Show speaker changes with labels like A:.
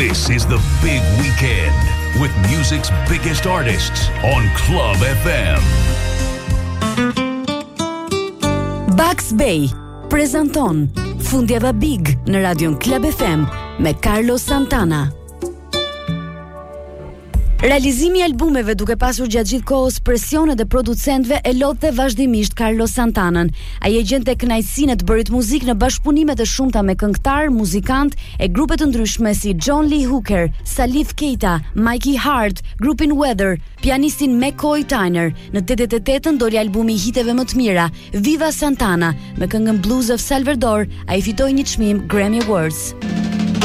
A: This is the big weekend with music's biggest artists on Club FM.
B: Bugs Bay prezanton Fundjava Big në Radion Club FM me Carlos Santana. Realizimi i albumeve duke pasur gjatë gjithë kohës presionet e producentëve e lodhte vazhdimisht Carlos Santanën. Ai e gjente kënaqësinë të bërit muzikë në bashkëpunime të shumta me këngëtar, muzikant e grupe të ndryshme si John Lee Hooker, Salif Keita, Mikey Hart, grupin Weather, pianistin McCoy Tyner. Në 88-ën doli albumi i hiteve më të mira, Viva Santana, me këngën Blues of Salvador. Ai fitoi një çmim Grammy Awards.